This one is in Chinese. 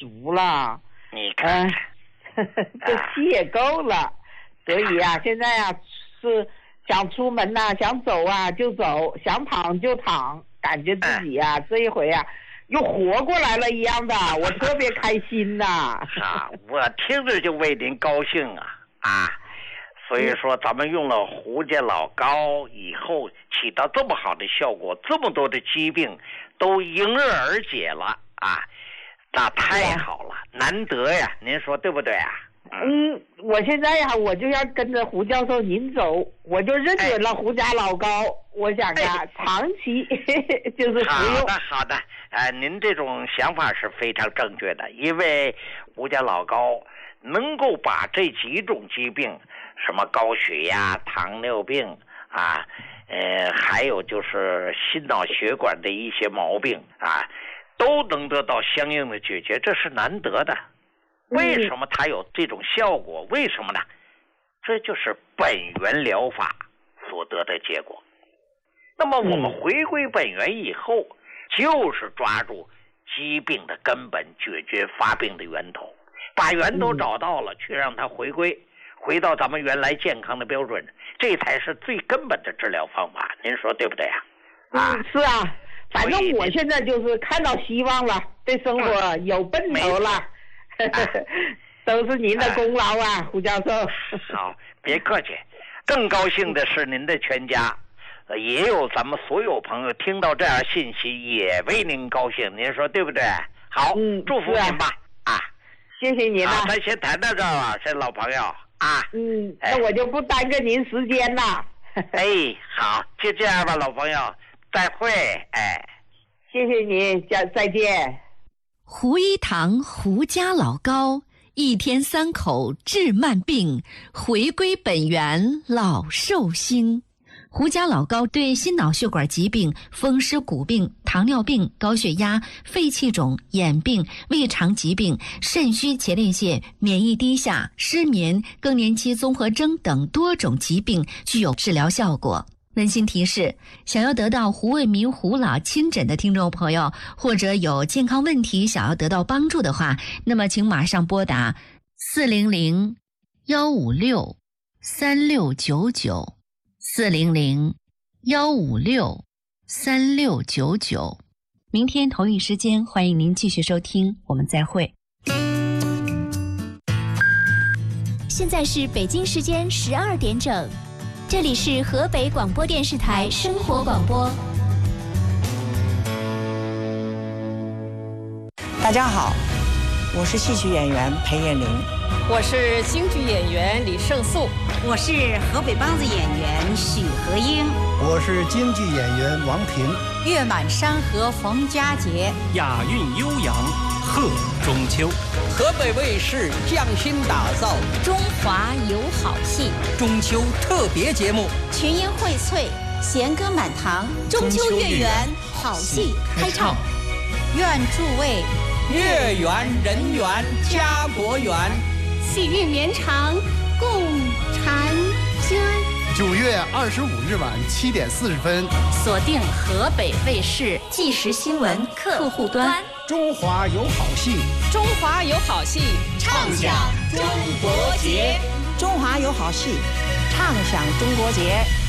足了。 你看， 这气也够了，所以啊，现在啊是想出门呐、想走啊就走，想躺就躺，感觉自己啊这一回啊又活过来了一样的，我特别开心呐。 我听着就为您高兴啊！所以说咱们用了胡家老膏以后起到这么好的效果，这么多的疾病都迎刃而解了啊！那太好了，难得呀，您说对不对啊？ 我现在呀，我就要跟着胡教授您走，我就认准了胡家老膏，我想啊，长期就是服用。 好的，您这种想法是非常正确的，因为胡家老膏能够把这几种疾病，什么高血压、糖尿病啊，还有就是心脑血管的一些毛病啊，都能得到相应的解决，这是难得的。为什么它有这种效果？为什么呢？这就是本源疗法所得的结果。那么我们回归本源以后，就是抓住疾病的根本，解决发病的源头，把源头找到了，去让它回到咱们原来健康的标准，这才是最根本的治疗方法。您说对不对啊？ 是啊，反正我现在就是看到希望了，对生活有奔头了。都是您的功劳啊，胡教授。 好，别客气。更高兴的是您的全家，也有咱们所有朋友听到这样信息也为您高兴，您说对不对？好，祝福您吧。 谢谢您了。 咱先谈到这儿了，这老朋友啊。 那我就不耽搁您时间了。 好，就这样吧，老朋友，再会。 谢谢您，再见。 胡一堂胡家老膏，一天3口治慢病，回归本源老寿星。胡家老膏对心脑血管疾病、风湿骨病、糖尿病、高血压、肺气肿、眼病、胃肠疾病、肾虚前列腺、免疫低下、失眠、更年期综合征等多种疾病具有治疗效果。温馨提示：想要得到胡卫民胡老亲诊的听众朋友，或者有健康问题想要得到帮助的话，那么请马上拨打400-156-3699 400-156-3699。明天同一时间，欢迎您继续收听，我们再会。 现在是北京时间12点整。这里是河北广播电视台生活广播。 大家好，我是戏曲演员裴艳玲， 我是京剧演员李胜素， 我是河北梆子演员许和英， 我是京剧演员王平。 月满山河逢佳节， 雅韵悠扬贺中秋。 河北卫视匠心打造中华有好戏中秋特别节目， 群英荟萃，弦歌满堂，中秋月圆，好戏开唱。 愿诸位月圆人圆家国圆， 喜运绵长共婵娟。 9月25日晚7点40分， 锁定河北卫视即时新闻客户端。 中华有好戏， 中华有好戏， 畅享中国节。 中华有好戏，畅享中国节。